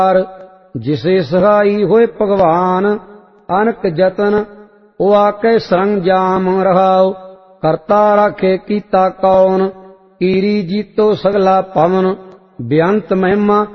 जिसे सहाई होए भगवान अनक जतन ओ आके सरंजाम रहाओ। करता राखे कीता कौन कीरी जीतो सगला पवन बेअंत महिमा